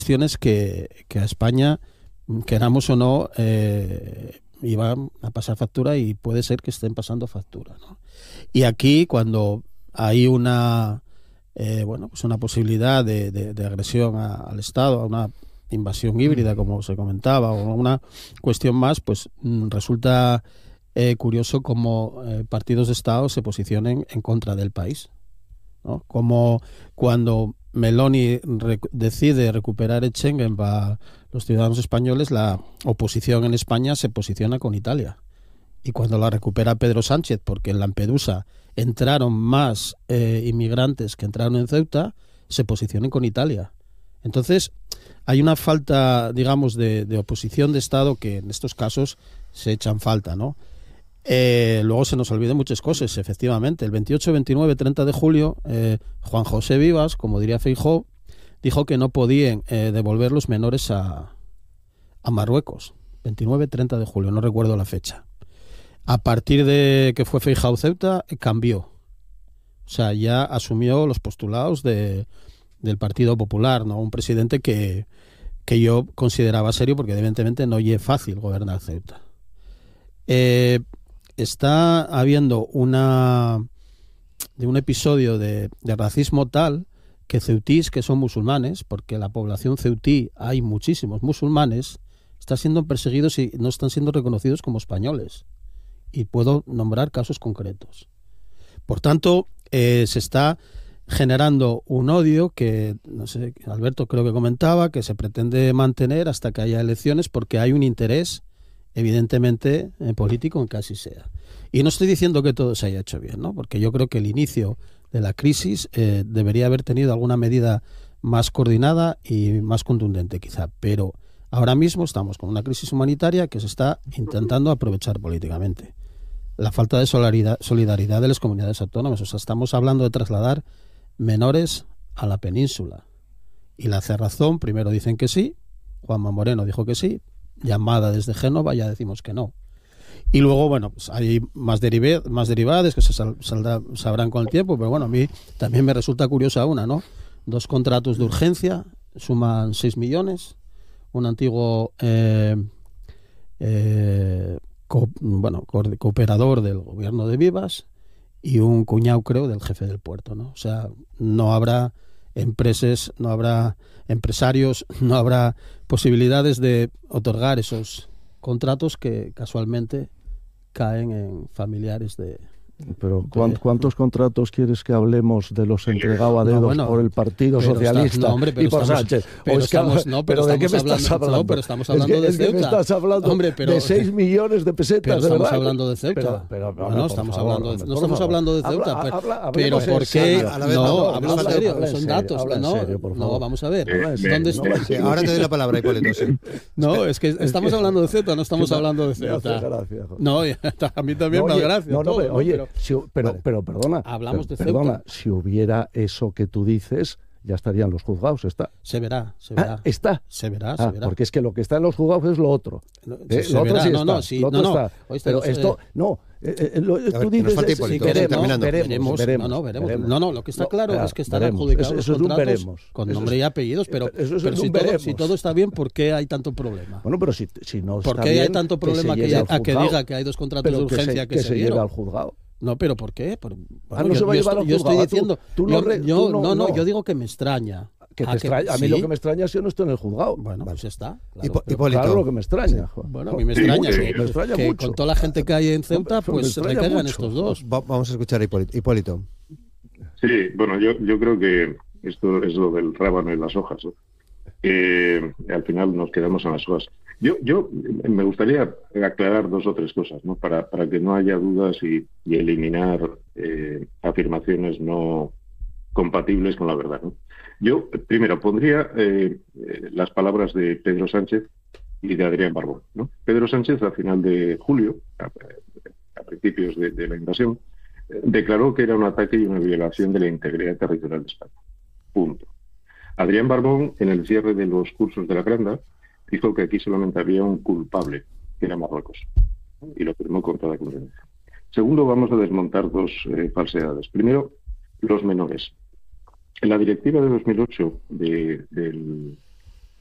cuestiones que a España, queramos o no, iban a pasar factura y puede ser que estén pasando factura, ¿no? Y aquí, cuando hay una una posibilidad de agresión al Estado, a una invasión híbrida, como se comentaba, o una cuestión más, pues resulta curioso cómo partidos de Estado se posicionen en contra del país, ¿no? Como cuando Meloni decide recuperar el Schengen para los ciudadanos españoles, la oposición en España se posiciona con Italia. Y cuando la recupera Pedro Sánchez, porque en Lampedusa entraron más inmigrantes que entraron en Ceuta, se posicionan con Italia. Entonces, hay una falta, digamos, de oposición de Estado que en estos casos se echan falta, ¿no? Luego se nos olvidan muchas cosas, efectivamente. El 28, 29, 30 de julio, Juan José Vivas, como diría Feijóo, dijo que no podían devolver los menores a Marruecos. 29, 30 de julio, no recuerdo la fecha. A partir de que fue Feijóo Ceuta, cambió. O sea, ya asumió los postulados del Partido Popular, ¿no? Un presidente que yo consideraba serio, porque evidentemente no es fácil gobernar Ceuta. Está habiendo un episodio de racismo tal que ceutís, que son musulmanes, porque la población ceutí hay muchísimos musulmanes, están siendo perseguidos y no están siendo reconocidos como españoles. Y puedo nombrar casos concretos. Por tanto, se está generando un odio que, no sé, Alberto creo que comentaba, que se pretende mantener hasta que haya elecciones, porque hay un interés, evidentemente, político en que así sea. Y no estoy diciendo que todo se haya hecho bien, ¿no? Porque yo creo que el inicio de la crisis debería haber tenido alguna medida más coordinada y más contundente, quizá. Pero ahora mismo estamos con una crisis humanitaria que se está intentando aprovechar políticamente. La falta de solidaridad de las comunidades autónomas. O sea, estamos hablando de trasladar menores a la península. Y la cerrazón, primero dicen que sí, Juanma Moreno dijo que sí, llamada desde Génova ya decimos que no. Y luego, bueno, pues hay más derivadas que se sabrán con el tiempo, pero bueno, a mí también me resulta curiosa una, ¿no? 2 contratos de urgencia, suman 6 millones, un antiguo cooperador del gobierno de Vivas y un cuñado, creo, del jefe del puerto, ¿no? O sea, no habrá empresas, no habrá empresarios, no habrá posibilidades de otorgar esos contratos que casualmente caen en familiares de... Pero ¿cuántos contratos quieres que hablemos de los entregados a dedos por el Partido Socialista y por Sánchez? Pero ¿de qué me estás hablando? No, pero estamos hablando de Ceuta. Me estás hablando de 6 millones de pesetas, pero ¿de verdad? Estamos hablando de Ceuta. No estamos hablando de Ceuta. Pero ¿por qué? No, habla en serio, son datos. No, vamos a ver. ¿Dónde está? Ahora te doy la palabra, Hipólito. No, es que estamos hablando de Ceuta, no estamos hablando de Ceuta. No, a mí también me da gracia. Oye, pero perdona, hablamos de Ceuta. Si hubiera eso que tú dices, ya estarían los juzgados, está. Se verá. ¿Está? Se verá. Porque es que lo que está en los juzgados es lo otro. Lo otro sí está. Pero esto, no. Tú dices, veremos. No, lo que está claro es que están adjudicados los contratos con nombre y apellidos, pero si todo está bien, ¿por qué hay tanto problema? Bueno, pero si no está bien... ¿Por qué hay tanto problema que diga que hay 2 contratos de urgencia que se dieron? Lleve al juzgado. No, pero ¿por qué? No se va a llevar al juzgado. Yo estoy diciendo... Yo digo que me extraña. A mí lo que me extraña es que yo no estoy en el juzgado. Bueno, pues ya está. Claro, lo que me extraña. Bueno, a mí me extraña que con toda la gente que hay en Ceuta, pues recaigan estos 2. Vamos a escuchar a Hipólito. Sí, bueno, yo creo que esto es lo del rábano y las hojas, ¿no? Al final nos quedamos en las hojas. Yo me gustaría aclarar 2 o 3 cosas, ¿no? Para que no haya dudas y eliminar afirmaciones no compatibles con la verdad, ¿no? Yo, primero, pondría las palabras de Pedro Sánchez y de Adrián Barbón, ¿no? Pedro Sánchez, a final de julio, a principios de la invasión, declaró que era un ataque y una violación de la integridad territorial de España. Punto. Adrián Barbón, en el cierre de los cursos de la Granda, dijo que aquí solamente había un culpable, que era Marruecos, y lo firmó con toda contundencia. Segundo, vamos a desmontar 2 falsedades. Primero, los menores. En la directiva de 2008 del